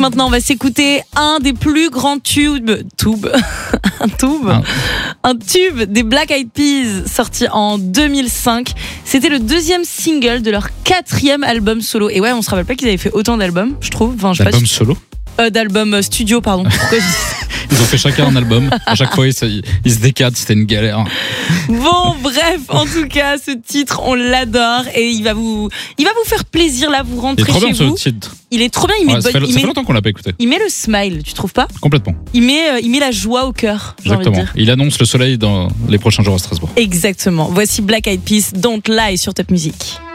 maintenant, on va s'écouter un des plus grands tubes un tube des Black Eyed Peas sorti en 2005. C'était le deuxième single de leur 4e album solo. Et ouais, on se rappelle pas qu'ils avaient fait autant d'albums, je trouve. Enfin, d'albums solo d'albums studio, pardon. Pourquoi Ils ont fait chacun un album. À chaque fois, ils se décadent. C'était une galère. Bon, bref, en tout cas, ce titre, on l'adore et il va vous faire plaisir là, vous rentrez chez vous. Il est trop bien ce titre. Il est trop bien. Ça fait longtemps qu'on l'a pas écouté. Il met le smile, tu trouves pas ? Complètement. Il met la joie au cœur. Exactement. Il annonce le soleil dans les prochains jours à Strasbourg. Exactement. Voici Black Eyed Peas, Don't Lie sur Top Music.